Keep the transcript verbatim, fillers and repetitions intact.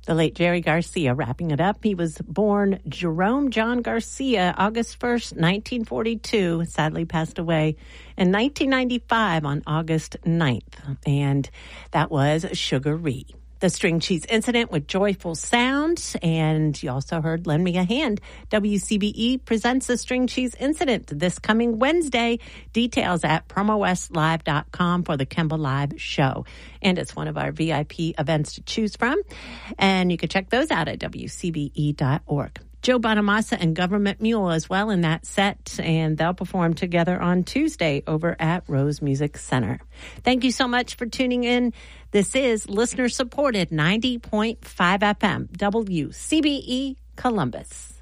The late Jerry Garcia wrapping it up. He was born Jerome John Garcia, August first, nineteen forty-two, sadly passed away in nineteen ninety-five on August ninth. And that was Sugar-Ree. The String Cheese Incident with Joyful Sound. And you also heard Lend Me a Hand. W C B E presents the String Cheese Incident this coming Wednesday. Details at promo west live dot com for the Kemba Live show. And it's one of our V I P events to choose from. And you can check those out at W C B E dot org. Joe Bonamassa and Government Mule as well in that set, and they'll perform together on Tuesday over at Rose Music Center. Thank you so much for tuning in. This is listener-supported ninety point five F M, W C B E Columbus.